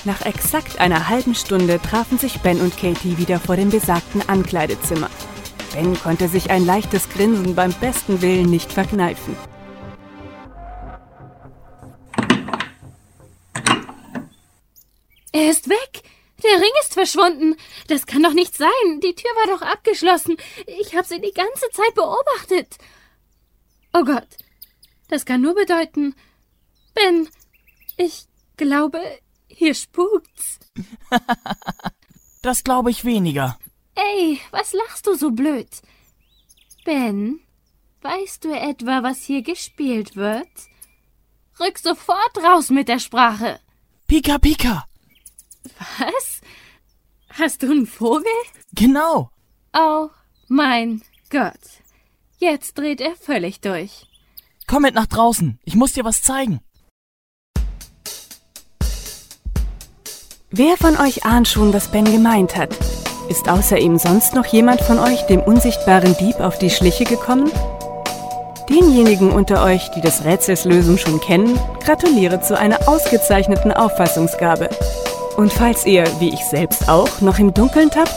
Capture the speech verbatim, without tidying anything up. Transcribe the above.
Nach exakt einer halben Stunde trafen sich Ben und Katie wieder vor dem besagten Ankleidezimmer. Ben konnte sich ein leichtes Grinsen beim besten Willen nicht verkneifen. Er ist weg! Der Ring ist verschwunden! Das kann doch nicht sein! Die Tür war doch abgeschlossen! Ich habe sie die ganze Zeit beobachtet! Oh Gott! Das kann nur bedeuten... Ben, ich glaube, hier spukt's. Das glaube ich weniger. Ey, was lachst du so blöd? Ben, weißt du etwa, was hier gespielt wird? Rück sofort raus mit der Sprache. Pika Pika. Was? Hast du einen Vogel? Genau. Oh mein Gott. Jetzt dreht er völlig durch. Komm mit nach draußen. Ich muss dir was zeigen. Wer von euch ahnt schon, was Ben gemeint hat? Ist außer ihm sonst noch jemand von euch dem unsichtbaren Dieb auf die Schliche gekommen? Denjenigen unter euch, die des Rätsels Lösung schon kennen, gratuliere zu einer ausgezeichneten Auffassungsgabe. Und falls ihr, wie ich selbst auch, noch im Dunkeln tappt,